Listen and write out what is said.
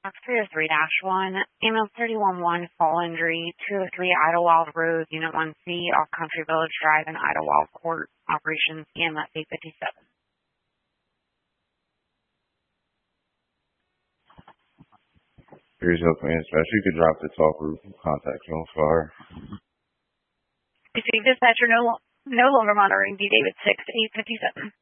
Fox 303-1, ambulance 311, fall injury, 203 Idlewild Road, Unit 1C, off Country Village Drive in Idlewild Court, operations EMS 857. Here's Health Man Dispatch. You could drop the talk group contact on fire. Received dispatcher no longer monitoring D. David 6 857.